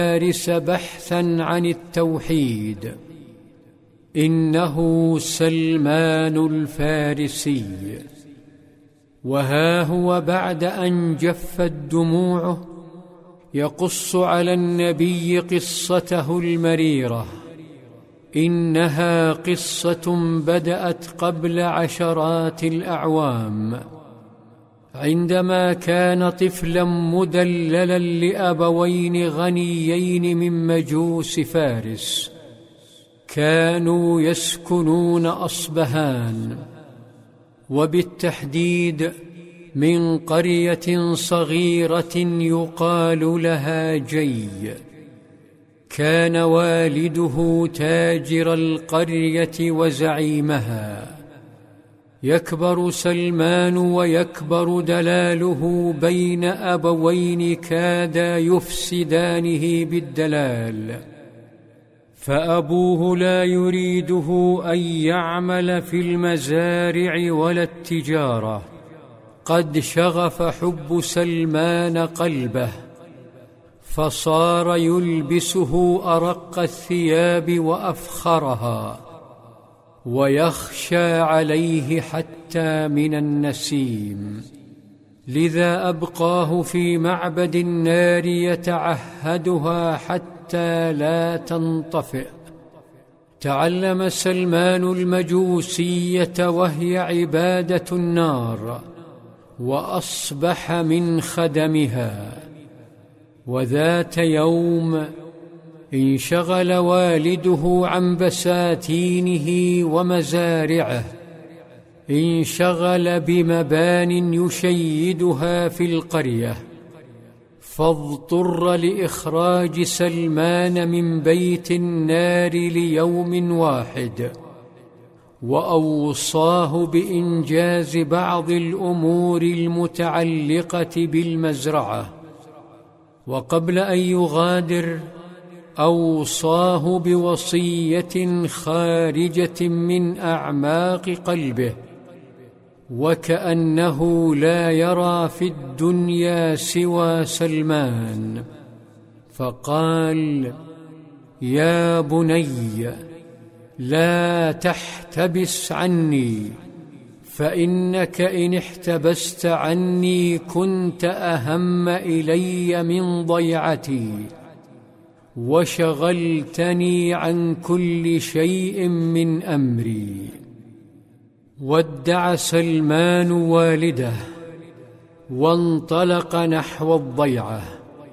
فارس بحثا عن التوحيد. إنه سلمان الفارسي. وها هو بعد أن جفت دموعه يقص على النبي قصته المريرة. إنها قصة بدأت قبل عشرات الأعوام، عندما كان طفلا مدللا لأبوين غنيين من مجوس فارس، كانوا يسكنون أصبهان، وبالتحديد من قرية صغيرة يقال لها جي. كان والده تاجر القرية وزعيمها. يكبر سلمان ويكبر دلاله بين أبوين كادا يفسدانه بالدلال، فأبوه لا يريده أن يعمل في المزارع ولا التجارة. قد شغف حب سلمان قلبه، فصار يلبسه أرق الثياب وأفخرها، ويخشى عليه حتى من النسيم. لذا أبقاه في معبد النار يتعهدها حتى لا تنطفئ. تعلم سلمان المجوسية وهي عبادة النار، وأصبح من خدمها. وذات يوم انشغل والده عن بساتينه ومزارعه، انشغل بمبان يشيدها في القرية، فاضطر لإخراج سلمان من بيت النار ليوم واحد، وأوصاه بإنجاز بعض الأمور المتعلقة بالمزرعة. وقبل أن يغادر أوصاه بوصية خارجة من أعماق قلبه، وكأنه لا يرى في الدنيا سوى سلمان، فقال: يا بني، لا تحتبس عني، فإنك إن احتبست عني كنت أهم إلي من ضيعتي، وشغلتني عن كل شيء من أمري. ودع سلمان والده وانطلق نحو الضيعة،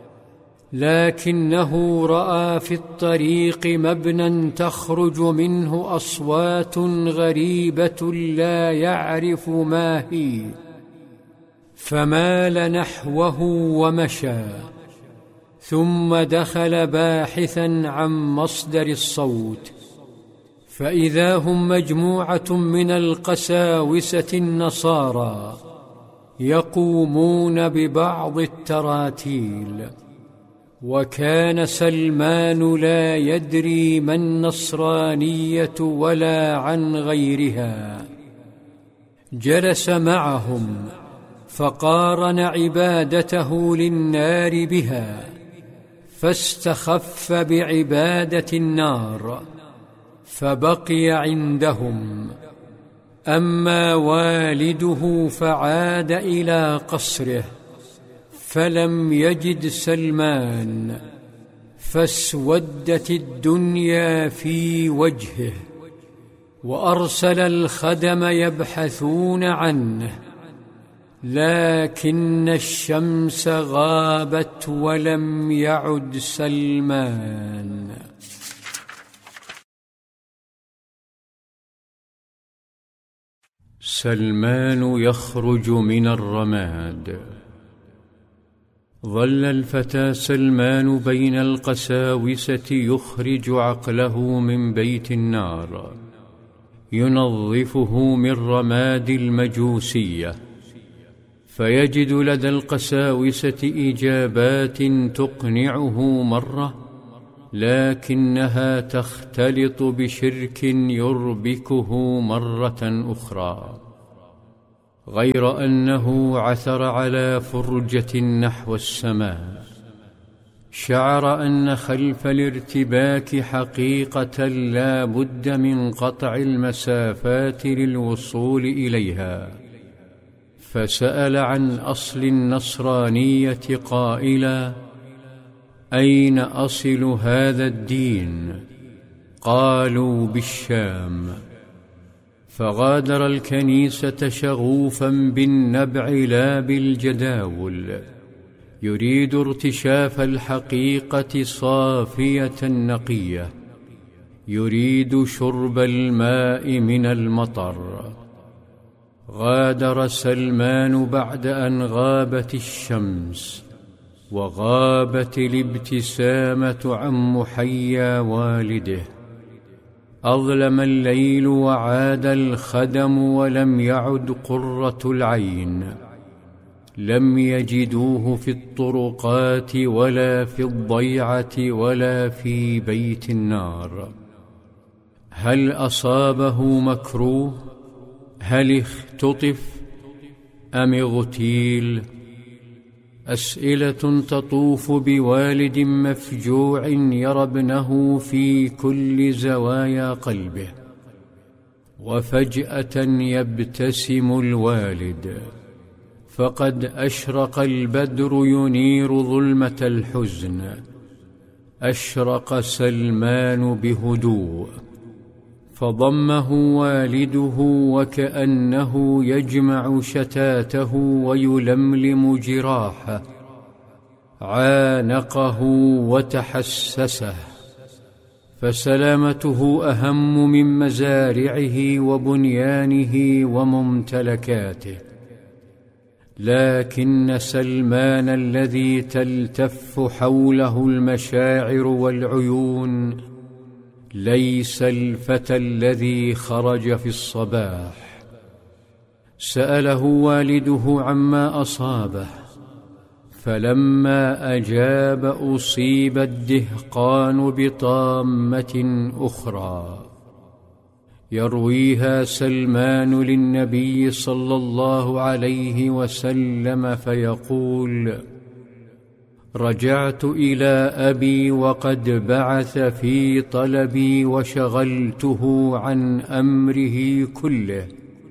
لكنه رأى في الطريق مبنى تخرج منه أصوات غريبة لا يعرف ما هي، فمال نحوه ومشى، ثم دخل باحثا عن مصدر الصوت، فإذا هم مجموعة من القساوسة النصارى يقومون ببعض التراتيل. وكان سلمان لا يدري ما النصرانية ولا عن غيرها. جلس معهم فقارن عبادته للنار بها، فاستخف بعبادة النار، فبقي عندهم. أما والده فعاد إلى قصره، فلم يجد سلمان، فاسودت الدنيا في وجهه، وأرسل الخدم يبحثون عنه، لكن الشمس غابت ولم يعد سلمان. سلمان يخرج من الرماد. ظل الفتى سلمان بين القساوسة يخرج عقله من بيت النار، ينظفه من رماد المجوسية، فيجد لدى القساوسة إجابات تقنعه مرة، لكنها تختلط بشرك يربكه مرة أخرى، غير أنه عثر على فرجة نحو السماء، شعر أن خلف الارتباك حقيقة لا بد من قطع المسافات للوصول إليها، فسأل عن أصل النصرانية قائلا: أين أصل هذا الدين؟ قالوا: بالشام. فغادر الكنيسة شغوفا بالنبع لا بالجداول، يريد ارتشاف الحقيقة صافية نقية، يريد شرب الماء من المطر. غادر سلمان بعد أن غابت الشمس وغابت الابتسامة عن محيا والده. أظلم الليل وعاد الخدم ولم يعد قرة العين. لم يجدوه في الطرقات ولا في الضيعة ولا في بيت النار. هل أصابه مكروه؟ هل اختطف أم اغتيل؟ أسئلة تطوف بوالد مفجوع يرى ابنه في كل زوايا قلبه. وفجأة يبتسم الوالد، فقد أشرق البدر ينير ظلمة الحزن. أشرق سلمان بهدوء، فضمه والده وكأنه يجمع شتاته ويلملم جراحه. عانقه وتحسسه، فسلامته أهم من مزارعه وبنيانه وممتلكاته. لكن سلمان الذي تلتف حوله المشاعر والعيون ليس الفتى الذي خرج في الصباح. سأله والده عما أصابه، فلما أجاب أصيب الدهقان بطامة أخرى. يرويها سلمان للنبي صلى الله عليه وسلم فيقول: رجعت إلى أبي وقد بعث في طلبي وشغلته عن أمره كله،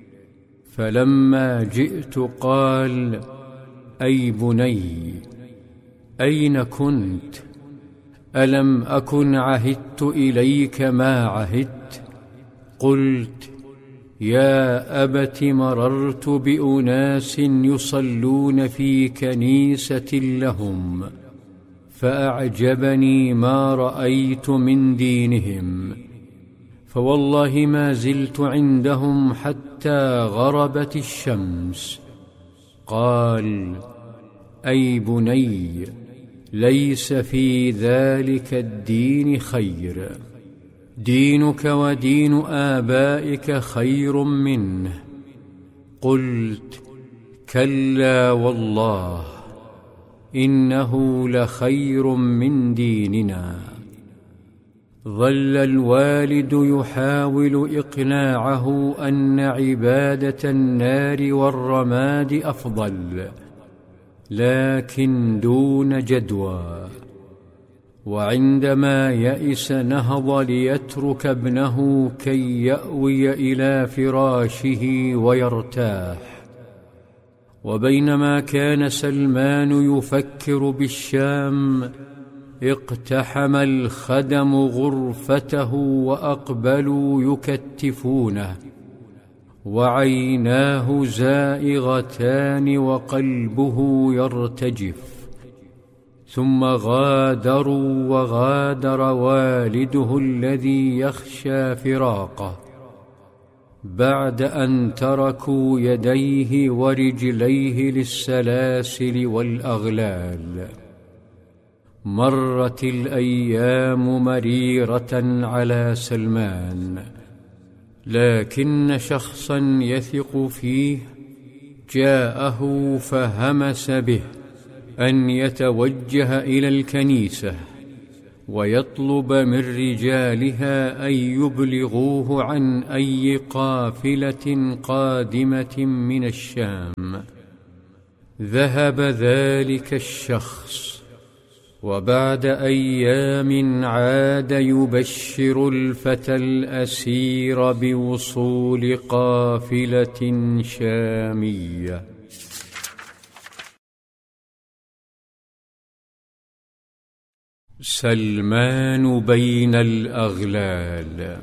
فلما جئت قال: أي بني، أين كنت؟ ألم أكن عهدت إليك ما عهدت؟ قلت: يا أبت، مررت بأناس يصلون في كنيسة لهم، فأعجبني ما رأيت من دينهم، فوالله ما زلت عندهم حتى غربت الشمس. قال: أي بني، ليس في ذلك الدين خير، دينك ودين آبائك خير منه. قلت: كلا والله، إنه لخير من ديننا. ظل الوالد يحاول إقناعه أن عبادة النار والرماد أفضل، لكن دون جدوى. وعندما يئس نهض ليترك ابنه كي يأوي إلى فراشه ويرتاح. وبينما كان سلمان يفكر بالشام، اقتحم الخدم غرفته وأقبلوا يكتفونه، وعيناه زائغتان وقلبه يرتجف. ثم غادروا، وغادر والده الذي يخشى فراقه، بعد أن تركوا يديه ورجليه للسلاسل والأغلال. مرت الأيام مريرة على سلمان، لكن شخصا يثق فيه جاءه فهمس به أن يتوجه إلى الكنيسة ويطلب من رجالها أن يبلغوه عن أي قافلة قادمة من الشام. ذهب ذلك الشخص وبعد أيام عاد يبشر الفتى الأسير بوصول قافلة شامية. سلمان بين الأغلال.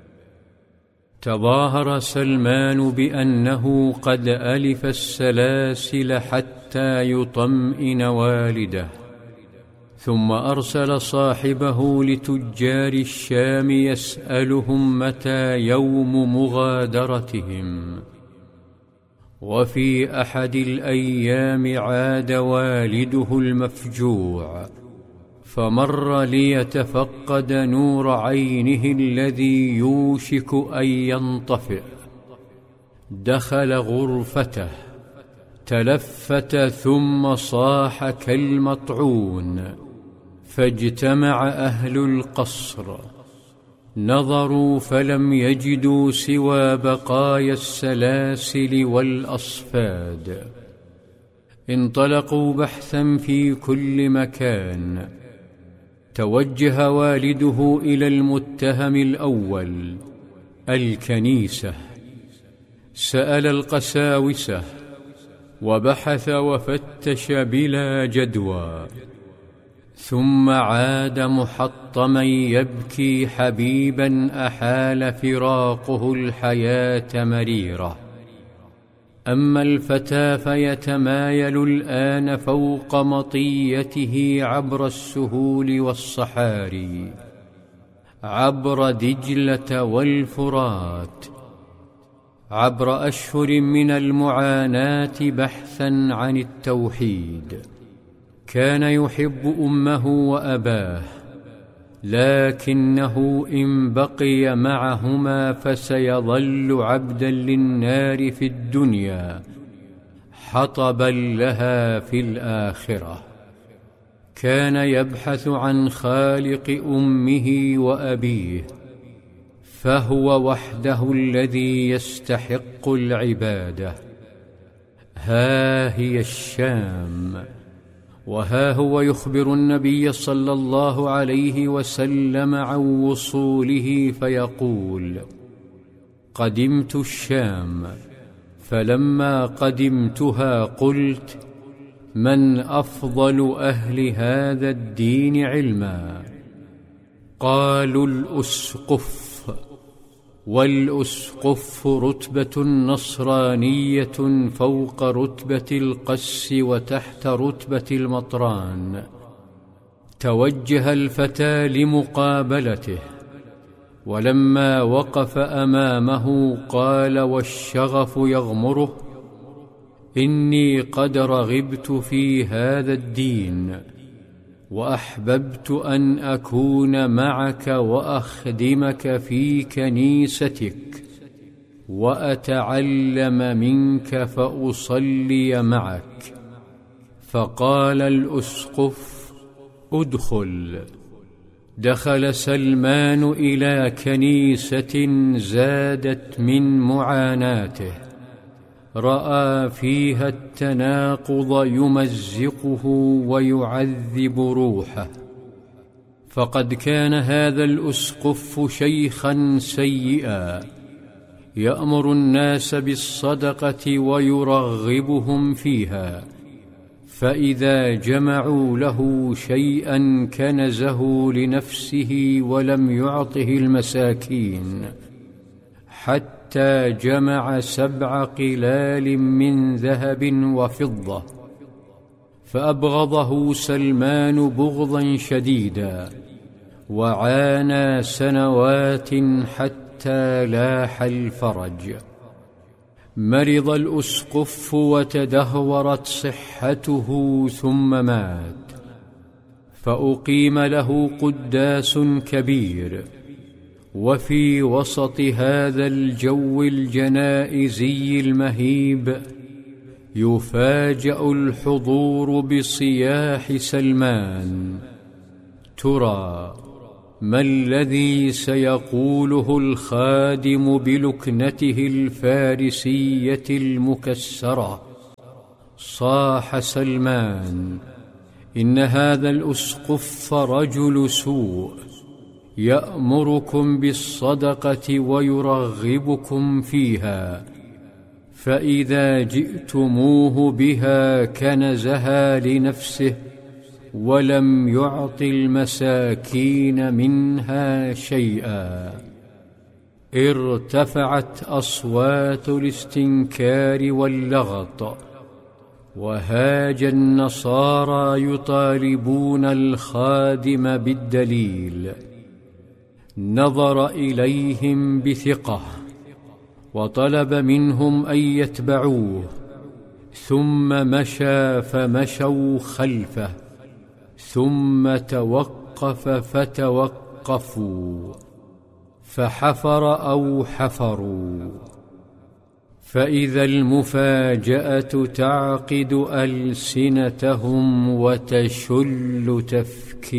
تظاهر سلمان بأنه قد ألف السلاسل حتى يطمئن والده، ثم أرسل صاحبه لتجار الشام يسألهم متى يوم مغادرتهم. وفي أحد الأيام عاد والده المفجوع، فمر ليتفقد نور عينه الذي يوشك أن ينطفئ. دخل غرفته، تلفت ثم صاح كالمطعون، فاجتمع أهل القصر. نظروا فلم يجدوا سوى بقايا السلاسل والأصفاد. انطلقوا بحثا في كل مكان. توجه والده إلى المتهم الأول، الكنيسة. سأل القساوسة وبحث وفتش بلا جدوى، ثم عاد محطما يبكي حبيبا أحال فراقه الحياة مريرة. أما الفتى فيتمايل الآن فوق مطيته عبر السهول والصحاري، عبر دجلة والفرات، عبر أشهر من المعاناة بحثا عن التوحيد. كان يحب أمه وأباه، لكنه إن بقي معهما فسيظل عبدا للنار في الدنيا، حطبا لها في الآخرة. كان يبحث عن خالق أمه وأبيه، فهو وحده الذي يستحق العبادة. ها هي الشام، وها هو يخبر النبي صلى الله عليه وسلم عن وصوله فيقول: قدمت الشام، فلما قدمتها قلت: من أفضل أهل هذا الدين علما؟ قالوا: الأسقف. والأسقف رتبة نصرانية فوق رتبة القس وتحت رتبة المطران. توجه الفتى لمقابلته، ولما وقف أمامه قال والشغف يغمره: إني قد رغبت في هذا الدين، وأحببت أن أكون معك وأخدمك في كنيستك، وأتعلم منك فأصلي معك. فقال الأسقف: أدخل. دخل سلمان إلى كنيسة زادت من معاناته، رأى فيها التناقض يمزقه ويعذب روحه. فقد كان هذا الأسقف شيخا سيئا، يأمر الناس بالصدقة ويرغبهم فيها، فإذا جمعوا له شيئا كنزه لنفسه ولم يعطه المساكين، حتى جمع 7 قلال من ذهب وفضة. فأبغضه سلمان بغضا شديدا، وعانى سنوات حتى لاح الفرج. مرض الأسقف وتدهورت صحته ثم مات. فأقيم له قداس كبير، وفي وسط هذا الجو الجنائزي المهيب يفاجأ الحضور بصياح سلمان: ترى ما الذي سيقوله الخادم بلكنته الفارسية المكسرة؟ صاح سلمان: إن هذا الأسقف رجل سوء، يأمركم بالصدقة ويرغبكم فيها، فإذا جئتموه بها كنزها لنفسه ولم يعط المساكين منها شيئا. ارتفعت أصوات الاستنكار واللغط، وهاج النصارى يطالبون الخادم بالدليل. نظر إليهم بثقة وطلب منهم أن يتبعوه، ثم مشى فمشوا خلفه، ثم توقف فتوقفوا، فحفر أو حفروا، فإذا المفاجأة تعقد ألسنتهم وتشل تفكيرهم.